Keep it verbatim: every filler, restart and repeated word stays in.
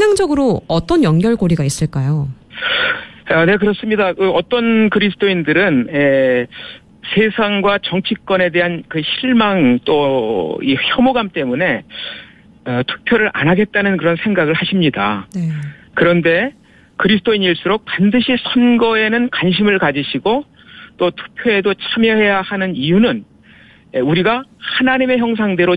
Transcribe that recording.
신앙적으로 어떤 연결고리가 있을까요? 아, 네, 그렇습니다. 그 어떤 그리스도인들은 에, 세상과 정치권에 대한 그 실망 또 이 혐오감 때문에 어, 투표를 안 하겠다는 그런 생각을 하십니다. 네. 그런데 그리스도인일수록 반드시 선거에는 관심을 가지시고 또 투표에도 참여해야 하는 이유는 우리가 하나님의 형상대로